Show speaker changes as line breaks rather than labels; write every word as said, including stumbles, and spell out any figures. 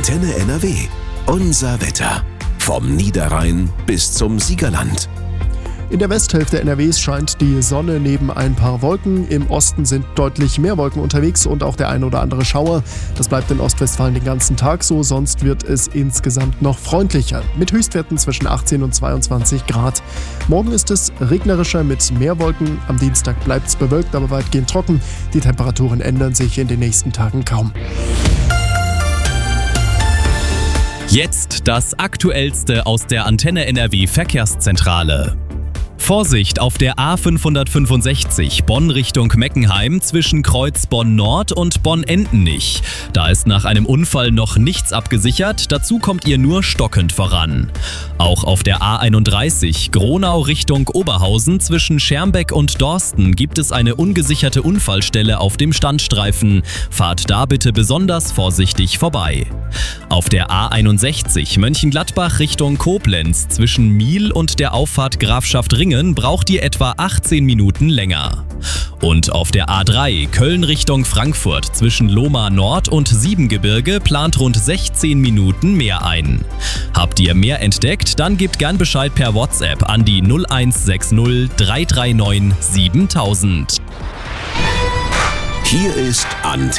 Antenne N R W. Unser Wetter. Vom Niederrhein bis zum Siegerland.
In der Westhälfte N R Ws scheint die Sonne neben ein paar Wolken. Im Osten sind deutlich mehr Wolken unterwegs und auch der ein oder andere Schauer. Das bleibt in Ostwestfalen den ganzen Tag so, sonst wird es insgesamt noch freundlicher. Mit Höchstwerten zwischen achtzehn und zweiundzwanzig Grad. Morgen ist es regnerischer mit mehr Wolken. Am Dienstag bleibt es bewölkt, aber weitgehend trocken. Die Temperaturen ändern sich in den nächsten Tagen kaum.
Jetzt das Aktuellste aus der Antenne N R W Verkehrszentrale. Vorsicht auf der A fünfhundertfünfundsechzig Bonn Richtung Meckenheim zwischen Kreuz Bonn Nord und Bonn-Endenich. Da ist nach einem Unfall noch nichts abgesichert, dazu kommt ihr nur stockend voran. Auch auf der A einunddreißig Gronau Richtung Oberhausen zwischen Schermbeck und Dorsten gibt es eine ungesicherte Unfallstelle auf dem Standstreifen. Fahrt da bitte besonders vorsichtig vorbei. Auf der A einundsechzig Mönchengladbach Richtung Koblenz zwischen Miel und der Auffahrt Grafschaft Ringen braucht ihr etwa achtzehn Minuten länger. Und auf der A drei Köln Richtung Frankfurt zwischen Lohmar Nord und Siebengebirge plant rund sechzehn Minuten mehr ein. Habt ihr mehr entdeckt, dann gebt gern Bescheid per WhatsApp an die null eins sechs null drei drei neun siebentausend.
Hier ist Antenne